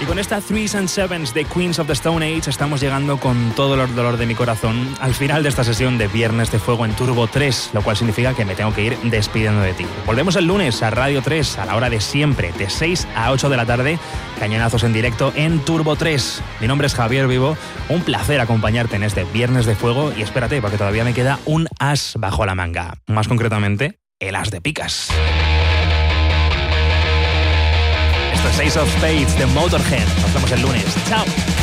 Y con esta Threes and Sevens de Queens of the Stone Age estamos llegando con todo el dolor de mi corazón al final de esta sesión de Viernes de Fuego en Turbo 3, lo cual significa que me tengo que ir despidiendo de ti. Volvemos el lunes a Radio 3 a la hora de siempre, de 6 a 8 de la tarde, cañonazos en directo en Turbo 3. Mi nombre es Javier Vivo, un placer acompañarte en este Viernes de Fuego y espérate porque todavía me queda un as bajo la manga, más concretamente el as de picas. Esto es Ace of Spades de Motorhead. Nos vemos el lunes. ¡Chao!